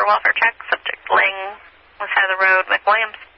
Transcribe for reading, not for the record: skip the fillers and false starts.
for welfare check. Subject laying on the side of the road, McWilliams.